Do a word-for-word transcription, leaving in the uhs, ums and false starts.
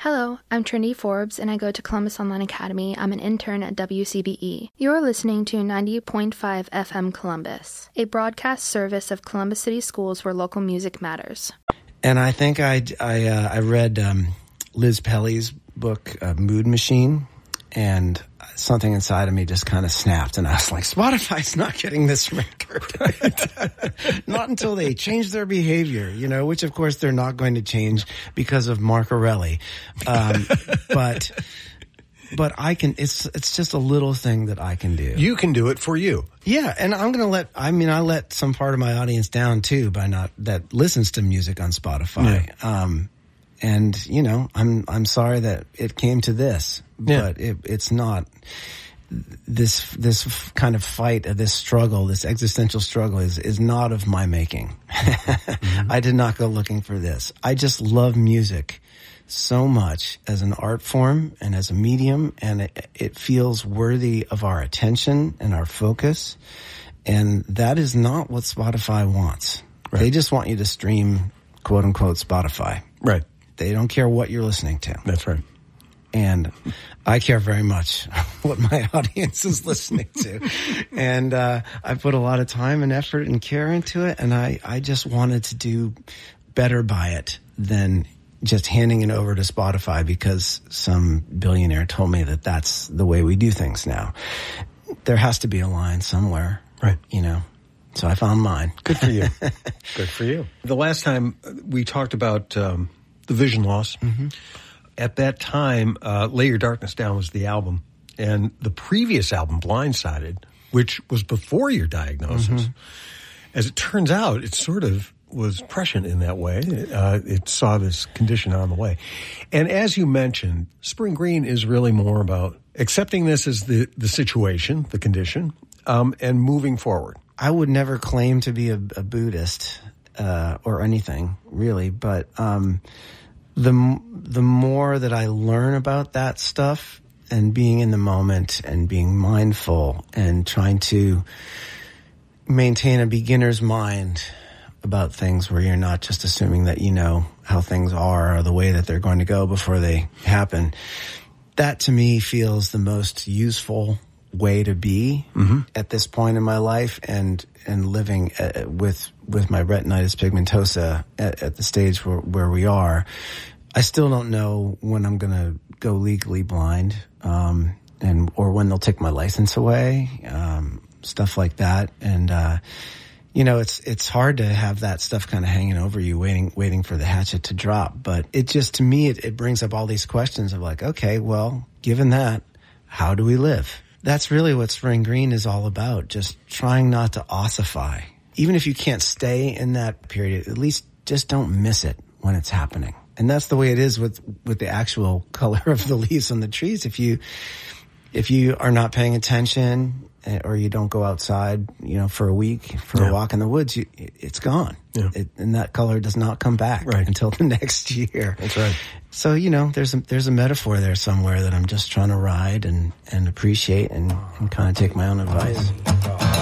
Hello, I'm Trinity Forbes, and I go to Columbus Online Academy. I'm an intern at W C B E. You're listening to ninety point five F M Columbus, a broadcast service of Columbus City Schools where local music matters. And I think I, I, uh, I read um, Liz Pelly's book, uh, Mood Machine, and something inside of me just kind of snapped, and I was like, Spotify's not getting this record. Not until they change their behavior, you know, which of course they're not going to change because of Mark Orelli. Um, but, but I can, it's, it's just a little thing that I can do. You can do it for you. Yeah. And I'm going to let, I mean, I let some part of my audience down too by not, that listens to music on Spotify. Yeah. Um, And, you know, I'm, I'm sorry that it came to this, but yeah. it, it's not this, this kind of fight, this struggle, this existential struggle is, is not of my making. Mm-hmm. I did not go looking for this. I just love music so much as an art form and as a medium, and it, it feels worthy of our attention and our focus. And that is not what Spotify wants. Right. They just want you to stream, quote unquote, Spotify. Right. They don't care what you're listening to. That's right. And I care very much what my audience is listening to. And uh I put a lot of time and effort and care into it, and I, I just wanted to do better by it than just handing it over to Spotify because some billionaire told me that that's the way we do things now. There has to be a line somewhere. Right. You know. So I found mine. Good for you. Good for you. The last time we talked about um the vision loss. Mm-hmm. At that time, uh, Lay Your Darkness Down was the album. And the previous album, Blindsided, which was before your diagnosis, mm-hmm. as it turns out, it sort of was prescient in that way. Uh, it saw this condition on the way. And as you mentioned, Spring Green is really more about accepting this as the, the situation, the condition, um, and moving forward. I would never claim to be a, a Buddhist. Uh, or anything really, but, um, the, the more that I learn about that stuff and being in the moment and being mindful and trying to maintain a beginner's mind about things where you're not just assuming that you know how things are or the way that they're going to go before they happen, that to me feels the most useful way to be mm-hmm. at this point in my life, and and living uh, with with my retinitis pigmentosa at, at the stage where, where we are. I still don't know when I'm going to go legally blind, um, and or when they'll take my license away, um, stuff like that. And uh, you know, it's it's hard to have that stuff kind of hanging over you, waiting waiting for the hatchet to drop. But it just, to me, it, it brings up all these questions of like, okay, well, given that, how do we live? That's really what Spring Green is all about, just trying not to ossify. Even if you can't stay in that period, at least just don't miss it when it's happening. And that's the way it is with, with the actual color of the leaves on the trees. If you, if you are not paying attention or you don't go outside, you know, for a week, for yeah. a walk in the woods, you, it's gone. Yeah. It, and that color does not come back right. until the next year. That's right. So, you know, there's a, there's a metaphor there somewhere that I'm just trying to ride and, and appreciate and, and kind of take my own advice.